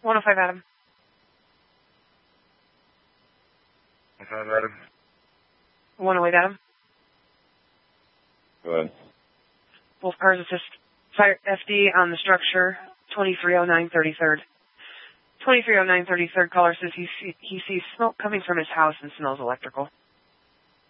105 Adam. 105 Adam. 108 Adam. Go ahead. Both cars assist fire FD on the structure, 2309 33rd. 2309 33rd caller says he sees smoke coming from his house and smells electrical.